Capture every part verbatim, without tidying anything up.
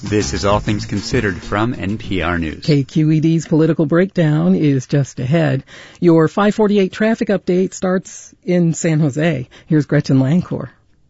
This is All Things Considered from N P R News. K Q E D's Political Breakdown is just ahead. Your five forty-eight traffic update starts in San Jose. Here's Gretchen Lancor.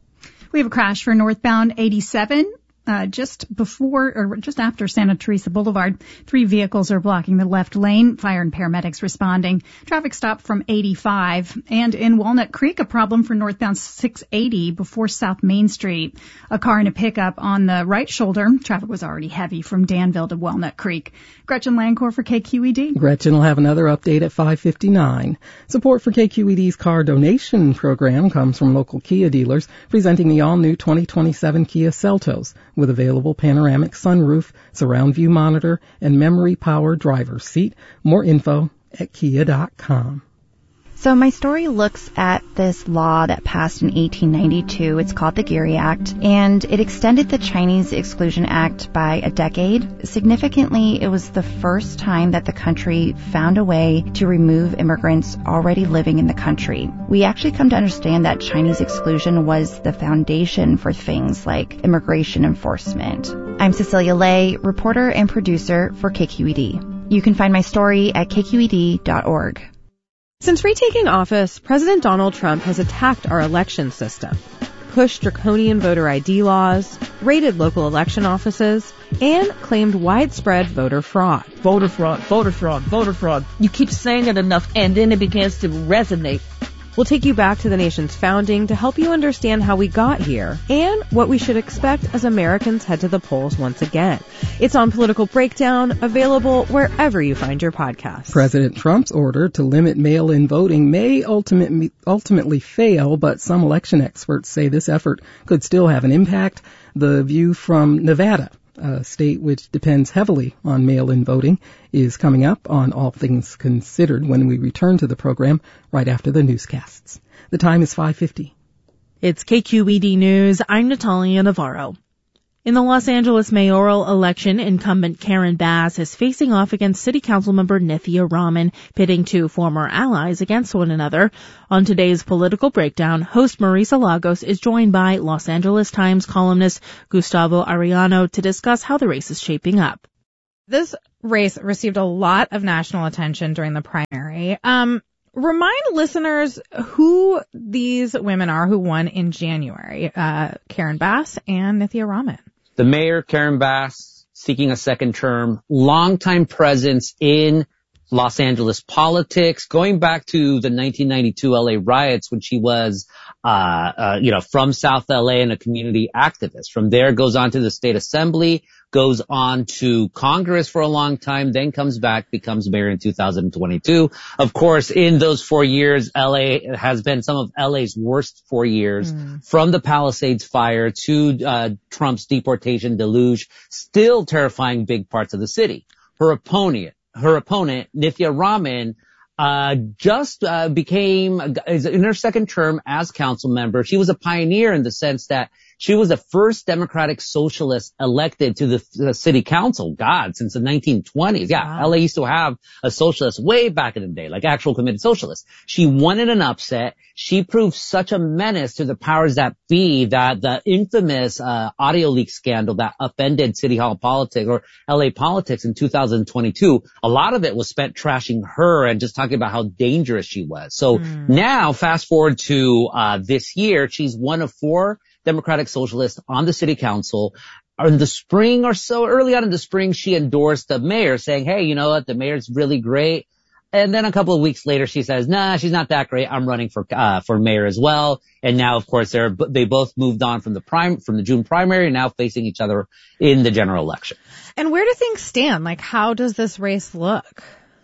We have a crash for northbound eighty-seven. Uh, just before or just after Santa Teresa Boulevard. Three vehicles are blocking the left lane. Fire and paramedics responding. Traffic stop from eighty-five. And in Walnut Creek, a problem for northbound six eighty before South Main Street. A car and a pickup on the right shoulder. Traffic was already heavy from Danville to Walnut Creek. Gretchen Lancor for K Q E D. Gretchen will have another update at five fifty-nine. Support for K Q E D's car donation program comes from local Kia dealers presenting the all-new twenty twenty-seven Kia Seltos with available panoramic sunroof, surround view monitor, and memory power driver's seat. More info at kia dot com. So my story looks at this law that passed in eighteen ninety-two. It's called the Geary Act, and it extended the Chinese Exclusion Act by a decade. Significantly, it was the first time that the country found a way to remove immigrants already living in the country. We actually come to understand that Chinese exclusion was the foundation for things like immigration enforcement. I'm Cecilia Lay, reporter and producer for K Q E D. You can find my story at k q e d dot org. Since retaking office, President Donald Trump has attacked our election system, pushed draconian voter I D laws, raided local election offices, and claimed widespread voter fraud. Voter fraud, voter fraud, voter fraud. You keep saying it enough, and then it begins to resonate. We'll take you back to the nation's founding to help you understand how we got here and what we should expect as Americans head to the polls once again. It's on Political Breakdown, available wherever you find your podcasts. President Trump's order to limit mail-in voting may ultimately, ultimately fail, but some election experts say this effort could still have an impact. The view from Nevada, a state which depends heavily on mail-in voting, is coming up on All Things Considered when we return to the program right after the newscasts. The time is five fifty. It's K Q E D News. I'm Natalia Navarro. In the Los Angeles mayoral election, incumbent Karen Bass is facing off against City Council member Nithya Raman, pitting two former allies against one another. On today's Political Breakdown, host Marisa Lagos is joined by Los Angeles Times columnist Gustavo Arellano to discuss how the race is shaping up. This race received a lot of national attention during the primary. Um, remind listeners who these women are who won in January, uh, Karen Bass and Nithya Raman. The mayor, Karen Bass, seeking a second term, longtime presence in Los Angeles politics, going back to the nineteen ninety-two L A riots when she was, uh, uh, you know, from South L A and a community activist. From there, goes on to the state assembly, goes on to Congress for a long time, then comes back, becomes mayor in two thousand twenty-two. Of course, in those four years, L A has been some of L A's worst four years, mm. from the Palisades fire to uh, Trump's deportation deluge, still terrifying big parts of the city. Her opponent, her opponent, Nithya Raman, uh, just uh, became, is in her second term as council member. She was a pioneer in the sense that she was the first Democratic Socialist elected to the, the city council, God, since the nineteen twenties. Yeah, wow. L A used to have a socialist way back in the day, like actual committed socialists. She won in an upset. She proved such a menace to the powers that be that the infamous uh, audio leak scandal that upended City Hall politics or L A politics in two thousand twenty-two, a lot of it was spent trashing her and just talking about how dangerous she was. So mm. now, fast forward to uh this year, she's one of four Democratic Socialist on the city council. In the spring or so, early on in the spring, she endorsed the mayor saying, hey, you know what, the mayor's really great. And then a couple of weeks later, she says, nah, she's not that great. I'm running for, uh, for mayor as well. And now, of course, they're, they both moved on from the prime, from the June primary and now facing each other in the general election. And where do things stand? Like, how does this race look?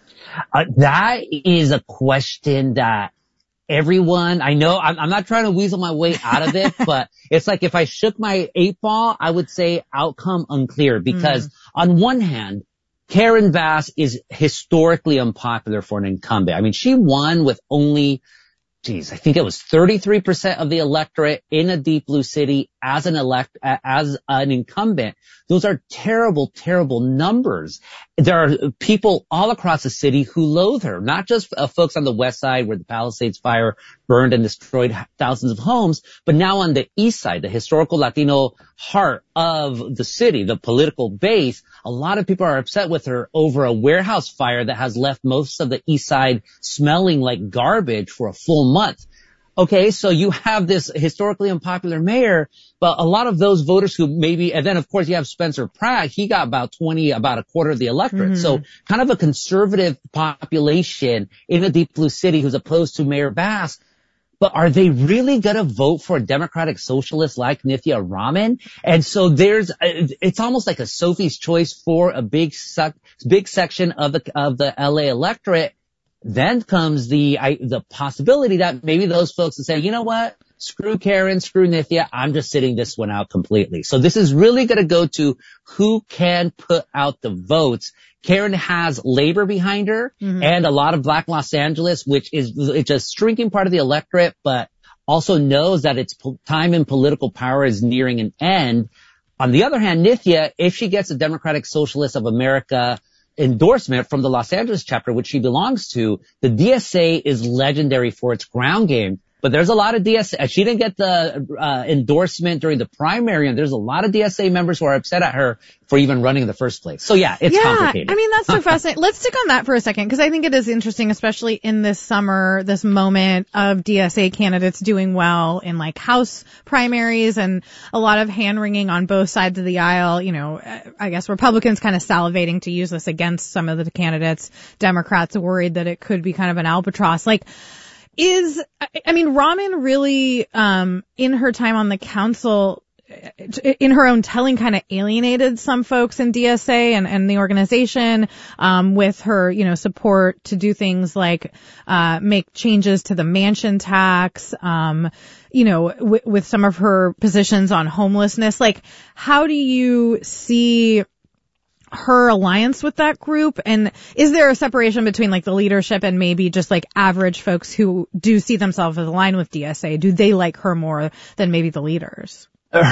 Uh, that is a question that everyone, I know, I'm, I'm not trying to weasel my way out of it, but it's like if I shook my eight ball, I would say outcome unclear because mm. on one hand, Karen Bass is historically unpopular for an incumbent. I mean, she won with only geez, I think it was thirty-three percent of the electorate in a deep blue city as an elect, as an incumbent. Those are terrible, terrible numbers. There are people all across the city who loathe her, not just uh, folks on the west side where the Palisades fire burned and destroyed thousands of homes, but now on the east side, the historical Latino heart of the city, the political base. A lot of people are upset with her over a warehouse fire that has left most of the east side smelling like garbage for a full month. Okay, so you have this historically unpopular mayor, but a lot of those voters who maybe, and then of course you have Spencer Pratt, he got about twenty, about a quarter of the electorate. Mm-hmm. So kind of a conservative population in a deep blue city who's opposed to Mayor Bass. But are they really going to vote for a Democratic socialist like Nithya Raman? And so there's, it's almost like a Sophie's choice for a big, sec, big section of the, of the L A electorate. Then comes the, I, the possibility that maybe those folks will say, you know what? Screw Karen, screw Nithya. I'm just sitting this one out completely. So this is really going to go to who can put out the votes. Karen has labor behind her mm-hmm. and a lot of Black Los Angeles, which is it's a shrinking part of the electorate, but also knows that its po- time in political power is nearing an end. On the other hand, Nithya, if she gets a Democratic Socialist of America endorsement from the Los Angeles chapter, which she belongs to, the D S A is legendary for its ground game. But there's a lot of D S A. She didn't get the uh, endorsement during the primary, and there's a lot of D S A members who are upset at her for even running in the first place. So yeah, it's yeah, complicated. I mean, that's so fascinating. Let's stick on that for a second, because I think it is interesting, especially in this summer, this moment of D S A candidates doing well in like House primaries and a lot of hand-wringing on both sides of the aisle. You know, I guess Republicans kind of salivating to use this against some of the candidates. Democrats worried that it could be kind of an albatross. Like, Is, I mean, Raman really, um, in her time on the council, in her own telling, kind of alienated some folks in D S A and, and the organization, um, with her, you know, support to do things like, uh, make changes to the mansion tax, um, you know, w- with some of her positions on homelessness. Like, how do you see her alliance with that group? And is there a separation between like the leadership and maybe just like average folks who do see themselves as aligned with D S A? Do they like her more than maybe the leaders?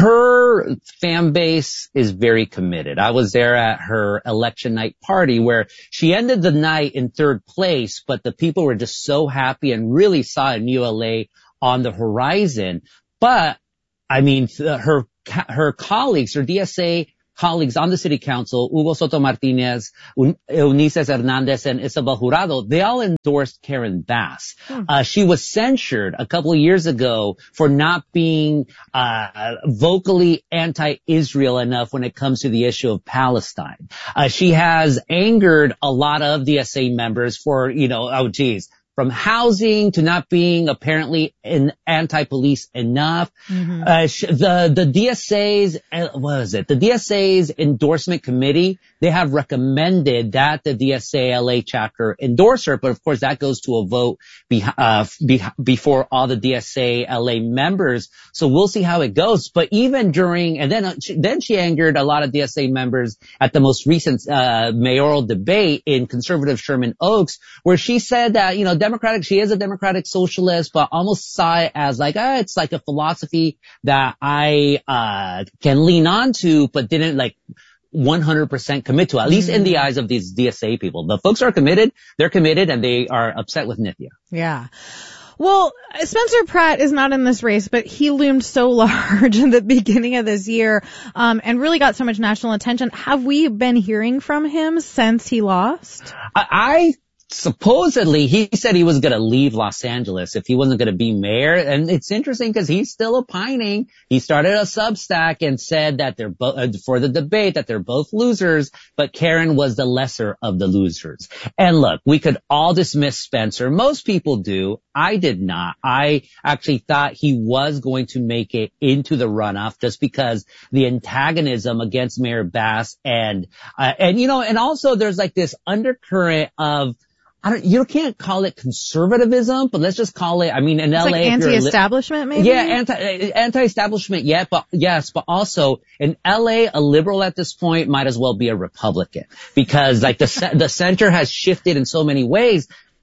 Her fan base is very committed. I was there at her election night party where she ended the night in third place, but the people were just so happy and really saw a new L A on the horizon. But I mean, her, her colleagues, her D S A colleagues on the city council, Hugo Soto Martinez, Eunice Hernandez, and Isabel Jurado, they all endorsed Karen Bass. Hmm. Uh, she was censured a couple of years ago for not being uh vocally anti-Israel enough when it comes to the issue of Palestine. Uh, she has angered a lot of D S A members for, you know, oh geez, from housing to not being apparently an anti-police enough. Mm-hmm. Uh, sh- the, the D S A's, uh, what is it? The D S A's endorsement committee, they have recommended that the D S A L A chapter endorse her, but of course that goes to a vote be- uh, be- before all the D S A L A members. So we'll see how it goes. But even during, and then, uh, she, then she angered a lot of D S A members at the most recent, uh, mayoral debate in conservative Sherman Oaks, where she said that, you know, Democratic, she is a Democratic socialist, but almost saw it as like, ah, it's like a philosophy that I, uh, can lean on to, but didn't like one hundred percent commit to, at least mm. in the eyes of these D S A people. The folks are committed, they're committed, and they are upset with Nithya. Yeah. Well, Spencer Pratt is not in this race, but he loomed so large in the beginning of this year, um, and really got so much national attention. Have we been hearing from him since he lost? I, I Supposedly, he said he was going to leave Los Angeles if he wasn't going to be mayor. And it's interesting because he's still opining. He started a Substack and said that they're both, uh, for the debate, that they're both losers, but Karen was the lesser of the losers. And look, we could all dismiss Spencer. Most people do. I did not. I actually thought he was going to make it into the runoff just because the antagonism against Mayor Bass and, uh, and you know, and also there's like this undercurrent of, I don't, you can't call it conservatism, but let's just call it, I mean, in it's L A. Like anti-establishment, maybe? Yeah, anti, anti-establishment, yeah, but, yes, but also in L A, a liberal at this point might as well be a Republican because like the, the center has shifted in so many ways.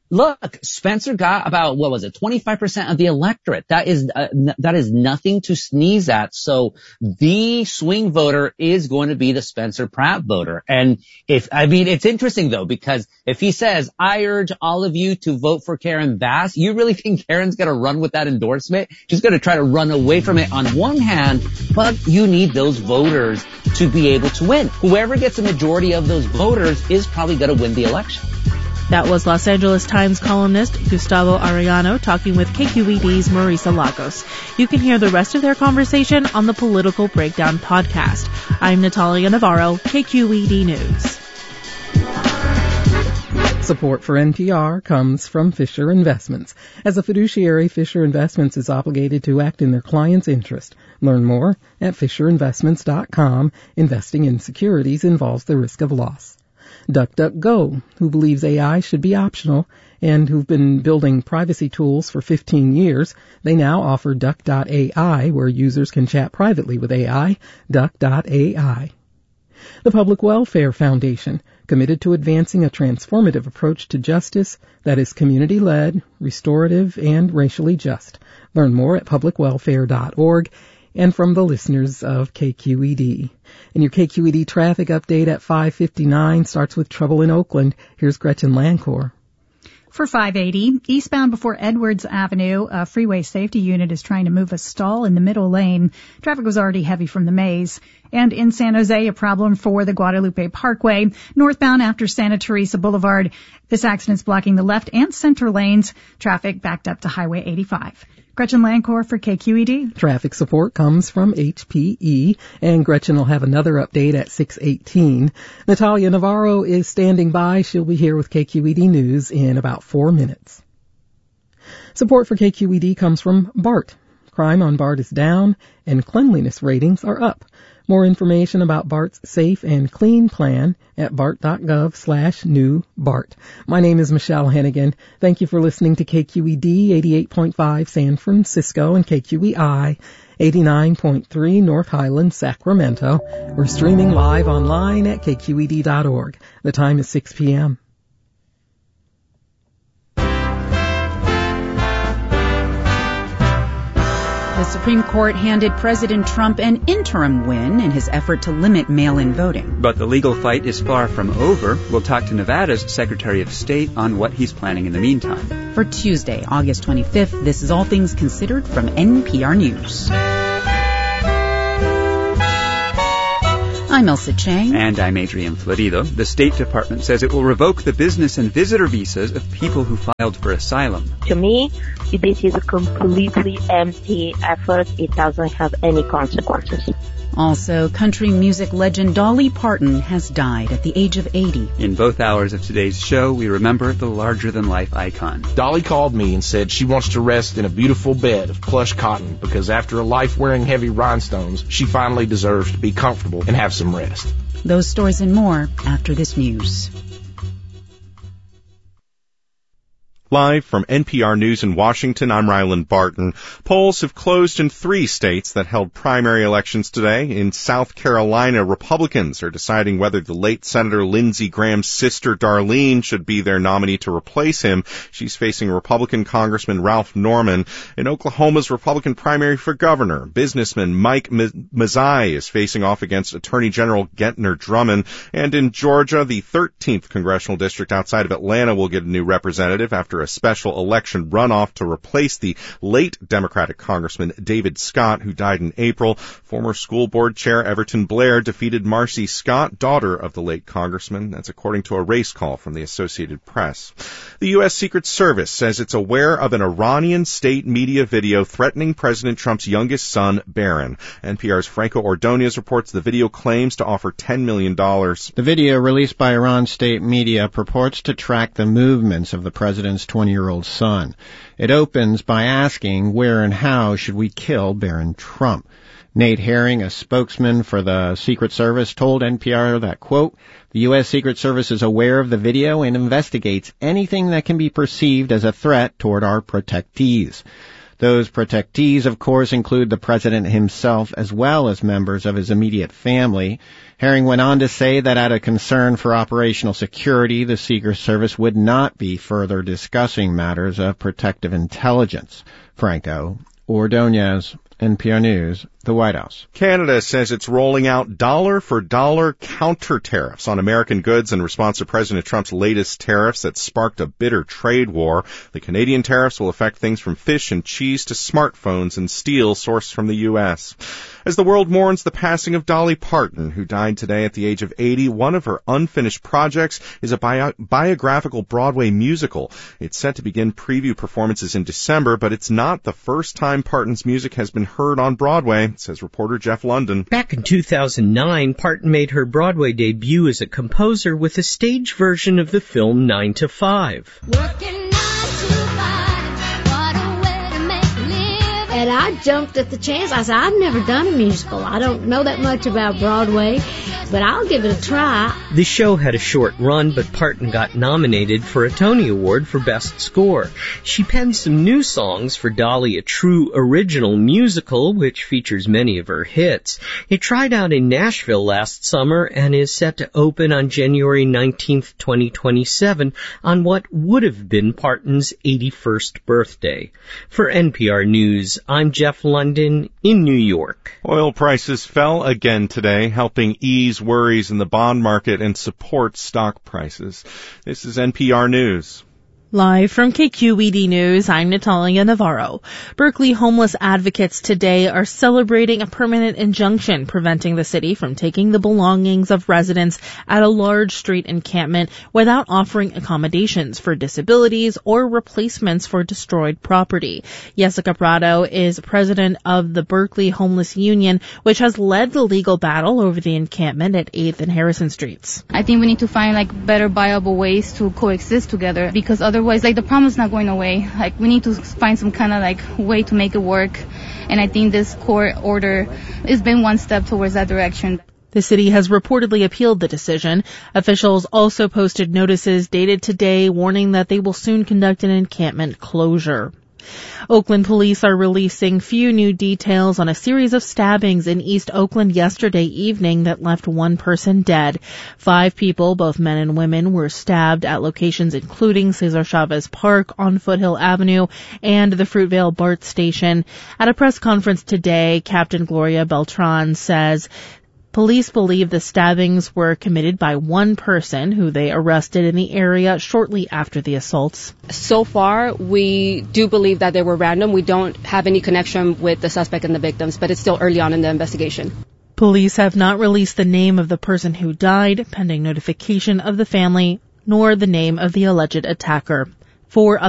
look, Spencer got about, what was it, twenty-five percent of the electorate. That is, uh, n- that is nothing to sneeze at. So the swing voter is going to be the Spencer Pratt voter. And if, I mean, it's interesting though, because if he says, I urge all of you to vote for Karen Bass, you really think Karen's going to run with that endorsement? She's going to try to run away from it on one hand, but you need those voters to be able to win. Whoever gets a majority of those voters is probably going to win the election. That was Los Angeles Times columnist Gustavo Arellano talking with K Q E D's Marisa Lagos. You can hear the rest of their conversation on the Political Breakdown podcast. I'm Natalia Navarro, K Q E D News. Support for N P R comes from Fisher Investments. As a fiduciary, Fisher Investments is obligated to act in their client's interest. Learn more at fisher investments dot com. Investing in securities involves the risk of loss. DuckDuckGo, who believes A I should be optional and who've been building privacy tools for fifteen years, they now offer Duck dot A I, where users can chat privately with A I. Duck dot A I. The Public Welfare Foundation, committed to advancing a transformative approach to justice that is community-led, restorative, and racially just. Learn more at public welfare dot org. And from the listeners of K Q E D. And your K Q E D traffic update at five fifty-nine starts with trouble in Oakland. Here's Gretchen Lancour. For five eighty, eastbound before Edwards Avenue, a freeway safety unit is trying to move a stall in the middle lane. Traffic was already heavy from the maze. And in San Jose, a problem for the Guadalupe Parkway. Northbound after Santa Teresa Boulevard, this accident's blocking the left and center lanes. Traffic backed up to Highway eighty-five. Gretchen Lancour for K Q E D. Traffic support comes from H P E, and Gretchen will have another update at six eighteen. Natalia Navarro is standing by. She'll be here with K Q E D News in about four minutes. Support for K Q E D comes from BART. Crime on BART is down, and cleanliness ratings are up. More information about BART's Safe and Clean plan at bart.gov slash new BART. My name is Michelle Hennigan. Thank you for listening to K Q E D eighty-eight point five San Francisco and K Q E I eighty-nine point three North Highlands, Sacramento. We're streaming live online at K Q E D dot org. The time is six p.m. The Supreme Court handed President Trump an interim win in his effort to limit mail-in voting. But the legal fight is far from over. We'll talk to Nevada's Secretary of State on what he's planning in the meantime. For Tuesday, August twenty-fifth, this is All Things Considered from N P R News. I'm Elsa Chang. And I'm Adrian Florido. The State Department says it will revoke the business and visitor visas of people who filed for asylum. To me, this is a completely empty effort. It doesn't have any consequences. Also, country music legend Dolly Parton has died at the age of eighty. In both hours of today's show, we remember the larger-than-life icon. Dolly called me and said she wants to rest in a beautiful bed of plush cotton because after a life wearing heavy rhinestones, she finally deserves to be comfortable and have some rest. Those stories and more after this news. Live from N P R News in Washington, I'm Ryland Barton. Polls have closed in three states that held primary elections today. In South Carolina, Republicans are deciding whether the late Senator Lindsey Graham's sister Darlene should be their nominee to replace him. She's facing Republican Congressman Ralph Norman. In Oklahoma's Republican primary for governor, businessman Mike Mazzei is facing off against Attorney General Gentner Drummond. And in Georgia, the thirteenth congressional district outside of Atlanta will get a new representative after a special election runoff to replace the late Democratic Congressman David Scott, who died in April. Former school board chair Everton Blair defeated Marcy Scott, daughter of the late congressman. That's according to a race call from the Associated Press. The U S Secret Service says it's aware of an Iranian state media video threatening President Trump's youngest son, Barron. N P R's Franco Ordonez reports the video claims to offer ten million dollars. The video released by Iran state media purports to track the movements of the president's twenty-year-old son. It opens by asking where and how should we kill Barron Trump. Nate Herring, a spokesman for the Secret Service, told N P R that, quote, the U S Secret Service is aware of the video and investigates anything that can be perceived as a threat toward our protectees. Those protectees, of course, include the president himself as well as members of his immediate family. Herring went on to say that out of concern for operational security, the Secret Service would not be further discussing matters of protective intelligence. Franco Ordonez, N P R News, the White House. Canada says it's rolling out dollar-for-dollar counter tariffs on American goods in response to President Trump's latest tariffs that sparked a bitter trade war. The Canadian tariffs will affect things from fish and cheese to smartphones and steel sourced from the U S. As the world mourns the passing of Dolly Parton, who died today at the age of eighty, one of her unfinished projects is a bio- biographical Broadway musical. It's set to begin preview performances in December, but it's not the first time Parton's music has been heard on Broadway, says reporter Jeff London. Back in two thousand nine, Parton made her Broadway debut as a composer with a stage version of the film nine to five. Working nine to five, what a way to make a living. And I jumped at the chance. I said, I've never done a musical. I don't know that much about Broadway, but I'll give it a try. The show had a short run, but Parton got nominated for a Tony Award for Best Score. She penned some new songs for Dolly, a true original musical, which features many of her hits. It tried out in Nashville last summer and is set to open on January nineteenth, twenty twenty-seven, on what would have been Parton's eighty-first birthday. For N P R News, I'm Jeff London in New York. Oil prices fell again today, helping ease worries in the bond market and support stock prices. This is N P R News. Live from K Q E D News, I'm Natalia Navarro. Berkeley homeless advocates today are celebrating a permanent injunction preventing the city from taking the belongings of residents at a large street encampment without offering accommodations for disabilities or replacements for destroyed property. Jessica Prado is president of the Berkeley Homeless Union, which has led the legal battle over the encampment at eighth and Harrison Streets. I think we need to find like better viable ways to coexist together, because other Otherwise, like, the problem's not going away. Like, we need to find some kind of, like, way to make it work. And I think this court order has been one step towards that direction. The city has reportedly appealed the decision. Officials also posted notices dated today warning that they will soon conduct an encampment closure. Oakland police are releasing few new details on a series of stabbings in East Oakland yesterday evening that left one person dead. Five people, both men and women, were stabbed at locations including Cesar Chavez Park on Foothill Avenue and the Fruitvale BART station. At a press conference today, Captain Gloria Beltran says police believe the stabbings were committed by one person who they arrested in the area shortly after the assaults. So far, we do believe that they were random. We don't have any connection with the suspect and the victims, but it's still early on in the investigation. Police have not released the name of the person who died, pending notification of the family, nor the name of the alleged attacker. Four